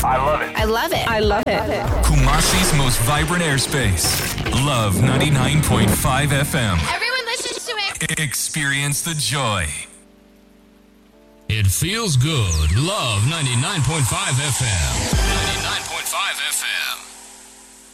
I love it. I love it. I love it. Kumasi's most vibrant airspace. Love 99.5 FM. Everyone listens to it. Experience the joy. It feels good. Love 99.5 FM. 99.5 FM.